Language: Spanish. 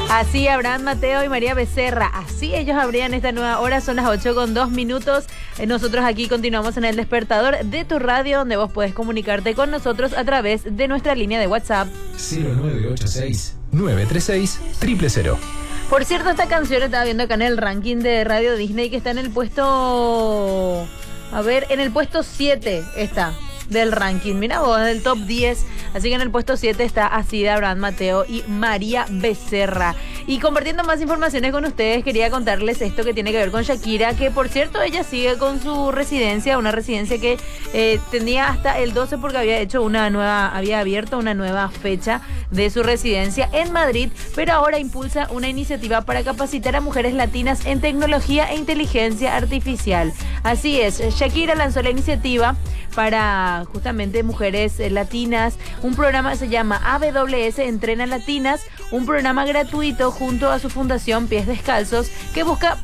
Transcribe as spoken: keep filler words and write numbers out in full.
Así Abraham Mateo y María Becerra, así ellos abrían esta nueva hora, son las ocho con dos minutos. Nosotros aquí continuamos en el despertador de tu radio, donde vos podés comunicarte con nosotros a través de nuestra línea de WhatsApp. cero nueve ocho seis, nueve tres seis, cero cero cero. Por cierto, esta canción estaba viendo acá en el ranking de Radio Disney que está en el puesto... A ver, en el puesto siete está del ranking. Mira vos, del top diez. Así que en el puesto siete está Asida, Abraham Mateo y María Becerra. Y compartiendo más informaciones con ustedes, quería contarles esto que tiene que ver con Shakira, que por cierto ella sigue con su residencia, una residencia que eh, tenía hasta el doce porque había hecho una nueva, había abierto una nueva fecha de su residencia en Madrid, pero ahora impulsa una iniciativa para capacitar a mujeres latinas en tecnología e inteligencia artificial. Así es, Shakira lanzó la iniciativa para justamente mujeres eh, latinas. Un programa se llama A W S Entrena Latinas, un programa gratuito junto a su fundación Pies Descalzos que busca